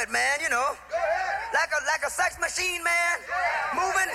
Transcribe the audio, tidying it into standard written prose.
man, you know. Like a sex machine, man. Moving